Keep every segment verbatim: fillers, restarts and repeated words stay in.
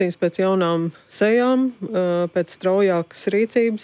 pēc jaunām sejām, pēc straujākas rīcības,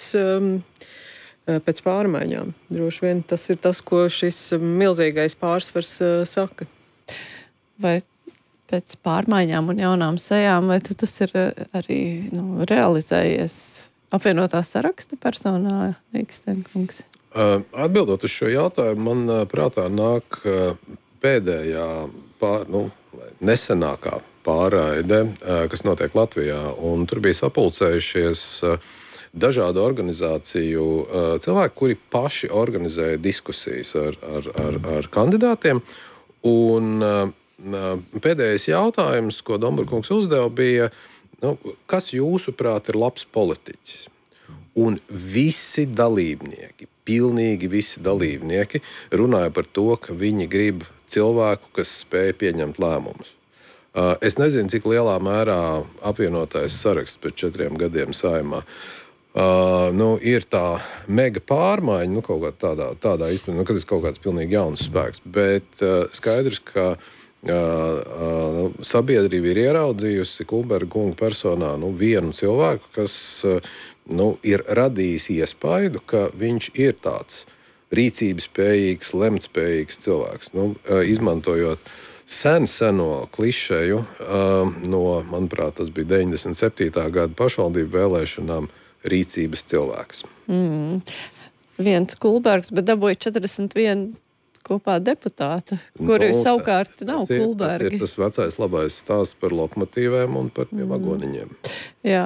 pēc pārmaiņām. Droši vien tas ir tas, ko šis milzīgais pārsvars saka. Vai pēc pārmaiņām un jaunām sejām, vai tas ir arī nu, realizējies apvienotā saraksta personā, Ikstenkungs? Atbildot uz šo jautājumu, man prātā nāk pēdējā, pār, nu, nesenākā pārraide, kas notiek Latvijā, un tur bija sapulcējušies dažādu organizāciju cilvēki, kuri paši organizēja diskusijas ar, ar, ar, ar kandidātiem. Un pēdējais jautājums, ko Domburkungs uzdeva, bija, nu, kas jūsuprāt ir labs politiķis? Un visi dalībnieki, pilnīgi visi dalībnieki runāja par to, ka viņi grib cilvēku, kas spēj pieņemt lēmumus. Es nezinu, cik lielā mērā apvienotais saraksts pēc četriem gadiem Saeimā uh, nu, ir tā mega pārmaiņa, nu, kaut kā tādā, tādā izpratnē, nu, kad ir kaut kāds pilnīgi jauns spēks. Bet uh, skaidrs, ka uh, uh, sabiedrība ir ieraudzījusi Kulberga kunga personā nu, vienu cilvēku, kas uh, nu, ir radījis iespaidu, ka viņš ir tāds rīcības spējīgs, lemtspējīgs cilvēks. Nu, uh, izmantojot sen seno klišeju uh, no, manuprāt, tas bija deviņdesmit septītā gada pašvaldību vēlēšanām rīcības cilvēks. Mm. Viens Kulbergs, bet dabūja četrdesmit vienu kopā deputātu, kuri nu, savukārt nav tas ir, Kulbergi. Tas ir tas vecais labais stāsts par lokomotīvēm un par tiem mm. vagoniņiem. Jā.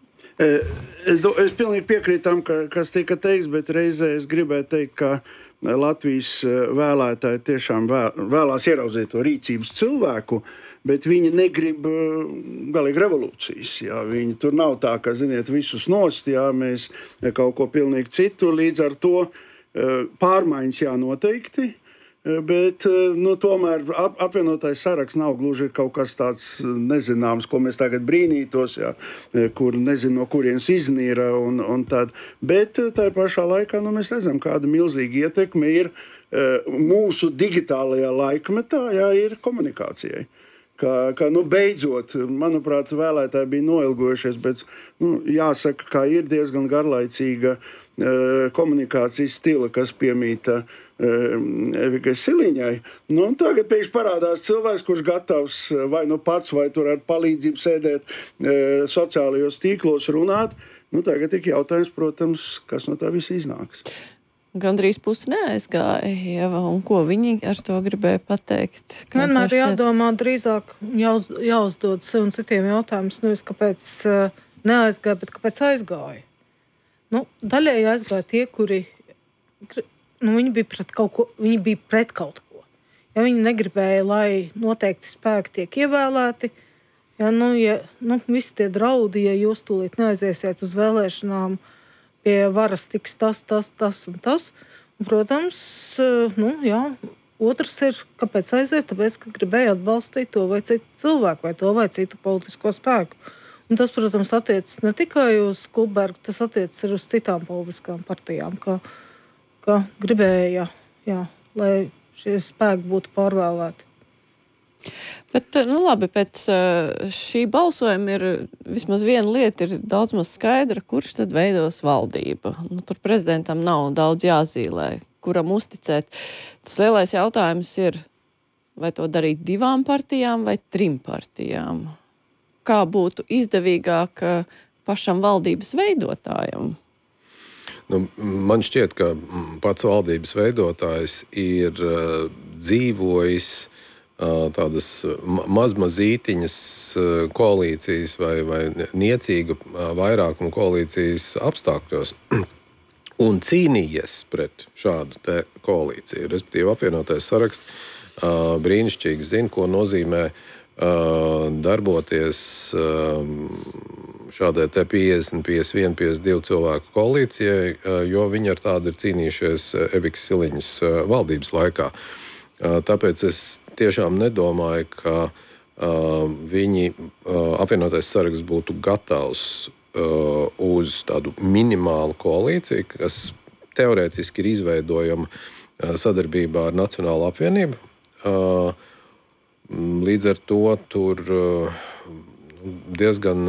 Es, es pilnīgi piekrītu tam, ka, kas tika teikts, bet reizē es gribēju teikt, ka Latvijas vēlētāji tiešām vēl, vēlās ieraudzīt to rīcības cilvēku, bet viņi negrib galīgi revolūcijas. Jā. Viņi tur nav tā, ka, ziniet, visus nost, jā, mēs kaut ko pilnīgi citu, līdz ar to pārmaiņas jā noteikti, bet nu, tomēr ap, apvienotais saraksts nav gluži kaut kas tāds nezināms, ko mēs tagad brīnītos, jā, kur nezinu, no kurienes iznīra un, un tād. Bet tā pašā laikā nu, mēs redzam, kāda milzīga ietekme ir mūsu digitālajā laikmetā, jā, ir komunikācijai. Ka, ka, nu, beidzot, manuprāt, vēlētāji bija noilgojušies, bet nu, jāsaka, ka ir diezgan garlaicīga uh, komunikācijas stila, kas piemīta uh, Evikai Siliņai. Nu, un tagad pēkšņi parādās cilvēks, kurš gatavs vai nu pats, vai tur ar palīdzību sēdēt uh, sociālajos tīklos runāt. Nu, tagad tik jautājums, protams, kas no tā visa iznāks. Gandrīz pusi neaizgāja, Ieva, un ko viņi ar to gribēja pateikt? Vienmēr jādomā drīzāk jāuz, jāuzdod sev un citiem jautājumus, nevis kāpēc uh, neaizgāja, bet kāpēc aizgāja. Nu, daļēji aizgāja tie, kuri nu, viņi bija pret kaut ko, viņi bija pret kaut ko. Ja viņi negribēja, lai noteikti spēki tiek ievēlēti, ja, nu, ja, nu, visi tie draudi, ja jūs tūlīt neaiziesiet uz vēlēšanām, pie varas tiks tas, tas, tas un tas. Un, protams, nu, jā, otrs ir, kāpēc aiziet, tāpēc, ka gribēja atbalstīt to vai citu cilvēku, vai to vai citu politisko spēku. Un tas, protams, attiecas ne tikai uz Kulbergu, tas attiecas arī uz citām politiskām partijām, ka, ka gribēja, jā, lai šie spēki būtu pārvēlēti. Bet, nu labi, pēc šī balsojuma ir vismaz viena lieta ir daudz maz skaidra, kurš tad veidos valdību. Nu, tur prezidentam nav daudz jāzīlē, kuram uzticēt. Tas lielais jautājums ir, vai to darīt divām partijām vai trim partijām. Kā būtu izdevīgāk pašam valdības veidotājam? Nu, man šķiet, ka pats valdības veidotājs ir uh, dzīvojis tādas mazmazītiņas koalīcijas vai, vai niecīga vairākuma koalīcijas apstākļos un cīnījies pret šādu te koalīciju. Respektīvi, apvienotais saraksts brīnišķīgi zina, ko nozīmē darboties šādai te piecdesmit, piecdesmit viens, piecdesmit divi cilvēku koalīcijai, jo viņi ar tādu ir cīnījušies Evikas Siliņas valdības laikā. Tāpēc es tiešām nedomāju, ka uh, viņi uh, apvienotais saraksts būtu gatavs uh, uz tādu minimālu koalīciju, kas teorētiski ir izveidojama uh, sadarbībā ar Nacionālo apvienību. Uh, līdz ar to tur uh, diezgan